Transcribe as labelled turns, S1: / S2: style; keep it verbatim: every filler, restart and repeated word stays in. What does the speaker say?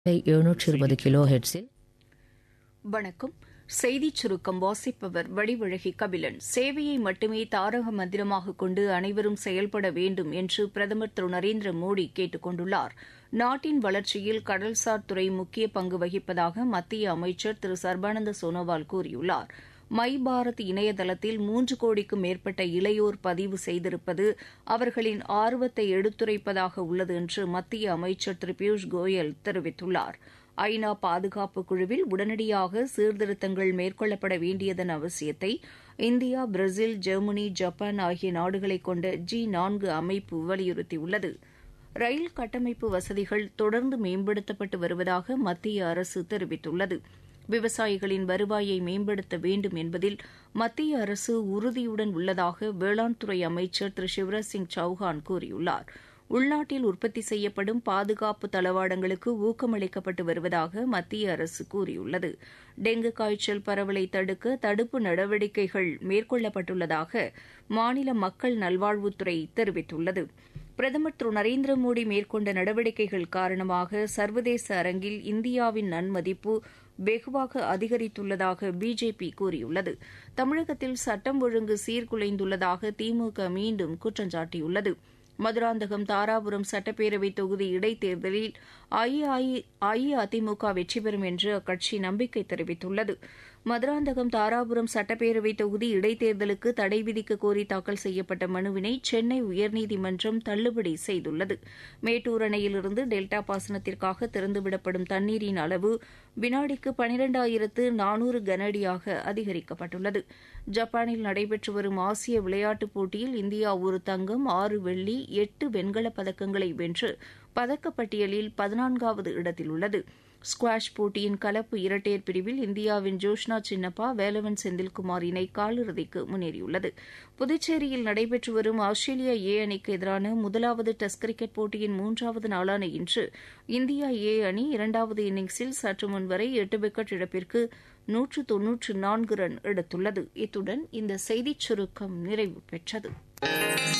S1: எழுநூற்று இருபது கிலோ ஹெர்ட்ஸில்.
S2: வணக்கம். செய்திச் சுருக்கம் வாசிப்பவர் வடிவழகி கபிலன். சேவையை மட்டுமே தாரக மந்திரமாக கொண்டு அனைவரும் செயல்பட வேண்டும் என்று பிரதமர் திரு நரேந்திர மோடி கேட்டுக் கொண்டுள்ளார். நாட்டின் வளர்ச்சியில் கடல்சார் துறை முக்கிய பங்கு வகிப்பதாக மத்திய அமைச்சர் திரு சர்பானந்த சோனோவால் கூறியுள்ளார். மை பாரத் இணையதளத்தில் மூன்று கோடிக்கும் மேற்பட்ட இளையோர் பதிவு செய்திருப்பது அவர்களின் ஆர்வத்தை எடுத்துரைப்பதாக உள்ளது என்று மத்திய அமைச்சர் திரு பியூஷ் கோயல் தெரிவித்துள்ளார். ஐநா பாதுகாப்பு குழுவில் உடனடியாக சீர்திருத்தங்கள் மேற்கொள்ளப்பட வேண்டியதன் அவசியத்தை இந்தியா, பிரேசில், ஜெர்மனி, ஜப்பான் ஆகிய நாடுகளைக் கொண்ட ஜி நான்கு அமைப்பு வலியுறுத்தியுள்ளது. ரயில் கட்டமைப்பு வசதிகள் தொடர்ந்து மேம்படுத்தப்பட்டு வருவதாக மத்திய அரசு தெரிவித்துள்ளது. விவசாயிகளின் வருவாயை மேம்படுத்த வேண்டும் என்பதில் மத்திய அரசு உறுதியுடன் உள்ளதாக வேளாண் துறை அமைச்சர் திரு சிவராஜ் சிங் சௌஹான் கூறியுள்ளார். உள்நாட்டில் உற்பத்தி செய்யப்படும் பாதுகாப்பு தளவாடங்களுக்கு ஊக்கமளிக்கப்பட்டு வருவதாக மத்திய அரசு கூறியுள்ளது. டெங்கு காய்ச்சல் பரவலை தடுக்க தடுப்பு நடவடிக்கைகள் மேற்கொள்ளப்பட்டுள்ளதாக மாநில மக்கள் நல்வாழ்வுத்துறை தெரிவித்துள்ளது. பிரதமர் திரு நரேந்திர மோடி மேற்கொண்ட நடவடிக்கைகள் காரணமாக சர்வதேச அரங்கில் இந்தியாவின் நன்மதிப்பு வெகுவாக அதிகரித்துள்ளதாக பிஜேபி கூறியுள்ளது. தமிழகத்தில் சட்டம் ஒழுங்கு சீர்குலைந்துள்ளதாக திமுக மீண்டும் குற்றம் சாட்டியுள்ளது. மதுராந்தகம், தாராபுரம் சட்டப்பேரவைத் தொகுதி இடைத்தேர்தலில் அஇஅதிமுக வெற்றி பெறும் என்று அக்கட்சி நம்பிக்கை தெரிவித்துள்ளது. மதுராந்தகம், தாராபுரம் சட்டப்பேரவைத் தொகுதி இடைத்தேர்தலுக்கு தடை விதிக்க கோரி தாக்கல் செய்யப்பட்ட மனுவினை சென்னை உயர்நீதிமன்றம் தள்ளுபடி செய்துள்ளது. மேட்டூர் அணையிலிருந்து டெல்டா பாசனத்திற்காக திறந்துவிடப்படும் தண்ணீரின் அளவு வினாடிக்கு பனிரெண்டாயிரத்து நானூறு கனஅடியாக அதிகரிக்கப்பட்டுள்ளது. ஜப்பானில் நடைபெற்று வரும் ஆசிய விளையாட்டுப் போட்டியில் இந்தியா ஒரு தங்கம், ஆறு வெள்ளி, எட்டு வெண்கலப் பதக்கங்களை வென்று பதக்கப்பட்டியலில் பதினான்காவது இடத்தில் உள்ளது. ஸ்குவாஷ் போட்டியின் கலப்பு இரட்டையர் பிரிவில் இந்தியாவின் ஜோஷ்னா சின்னப்பா, வேலவன் செந்தில்குமார் இணை காலிறுதிக்கு முன்னேறியுள்ளது. புதுச்சேரியில் நடைபெற்று வரும் ஆஸ்திரேலியா ஏ அணிக்கு எதிரான முதலாவது டெஸ்ட் கிரிக்கெட் போட்டியின் மூன்றாவது நாளான இன்று இந்தியா ஏ அணி இரண்டாவது இன்னிங்ஸில் சற்று முன்வரை எட்டு விக்கெட் இழப்பிற்கு நூற்று தொன்னூற்று நான்கு ரன் எடுத்துள்ளது. இத்துடன் இந்த செய்திச் சுருக்கம் நிறைவு பெற்றது.